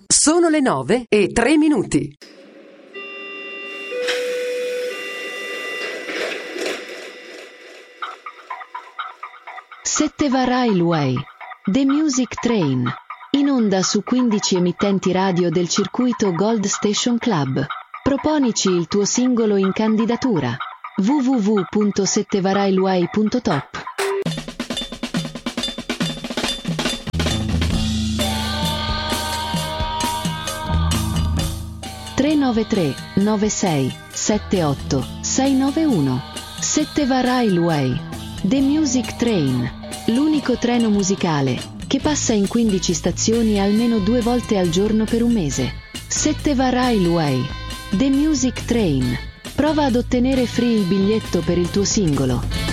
Sono le 9:03. Setteva Railway, The Music Train, in onda su 15 emittenti radio del circuito Gold Station Club. Proponici il tuo singolo in candidatura. www.settevarailway.top. (393 96 78 691). Setteva Railway, The Music Train, l'unico treno musicale che passa in 15 stazioni almeno 2 volte al giorno per un mese. Setteva Railway, The Music Train. Prova ad ottenere free il biglietto per il tuo singolo.